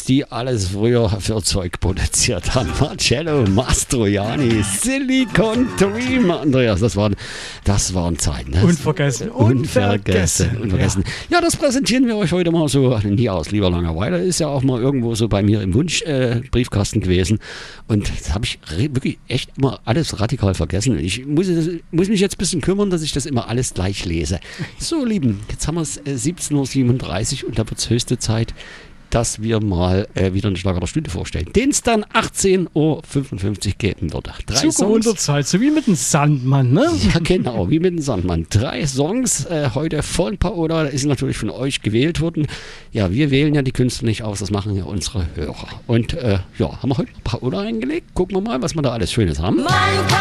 die alles früher für Zeug produziert haben. Marcello Mastroianni, Silicon Dream, Andreas, das waren Zeiten. Ne? Unvergessen. Ja, das präsentieren wir euch heute mal so, nie aus lieber Langeweile, ist ja auch mal irgendwo so bei mir im Wunschbriefkasten gewesen und das habe ich wirklich echt immer alles radikal vergessen. Ich muss mich jetzt ein bisschen kümmern, dass ich das immer alles gleich lese. So, Lieben, jetzt haben wir es 17:37 Uhr und da wird es höchste Zeit, dass wir mal wieder einen Schlager der Stunde vorstellen, den es dann 18:55 Uhr geben würde. 3 Songs. Zeit, so wie mit dem Sandmann, ne? Ja, genau, wie mit dem Sandmann. 3 Songs heute von Paola, ist natürlich von euch gewählt worden. Ja, wir wählen ja die Künstler nicht aus, das machen ja unsere Hörer. Und haben wir heute Paola eingelegt. Gucken wir mal, was wir da alles Schönes haben.